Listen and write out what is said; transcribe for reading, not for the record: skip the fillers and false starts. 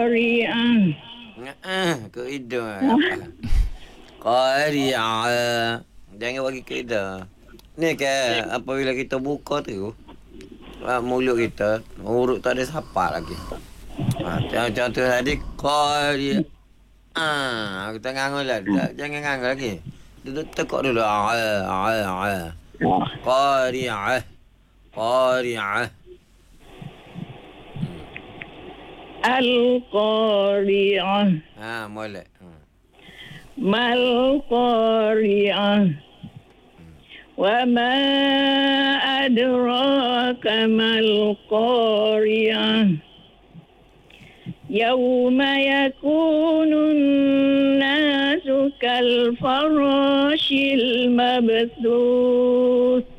Qari'ah. Ke ida apa? Qari'ah. Jangan bagi ke ida. Ni ke apabila kita buka tu, mulut kita huruf tak ada sapa lagi. Contoh tadi Qari'ah. Kita nganggur lah. Jangan nganggur lagi. Duduk tekuk dulu. Qari'ah. Qari'ah. Hmm. Al-Qari'ah. Molek. Mal-Qari'ah. Wa ma adraka mal-Qari'ah. Yawma yakunun nasu kal farashil mabthus.